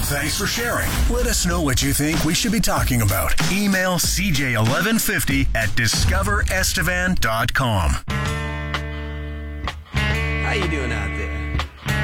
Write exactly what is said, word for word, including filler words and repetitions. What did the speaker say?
Thanks for sharing. Let us know what you think we should be talking about. Email c j eleven fifty at discover estevan dot com. How you doing out there?